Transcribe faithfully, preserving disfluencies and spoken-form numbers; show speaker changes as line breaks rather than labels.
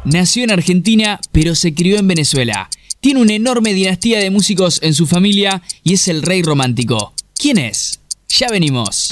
Nació en Argentina, pero se crió en Venezuela. Tiene una enorme dinastía de músicos en su familia y es el rey romántico. ¿Quién es? Ya venimos.